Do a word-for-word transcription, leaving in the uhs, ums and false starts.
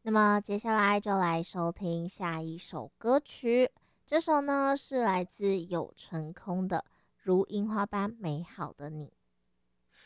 那么接下来就来收听下一首歌曲，这首呢是来自有成空的《如樱花般美好的你》。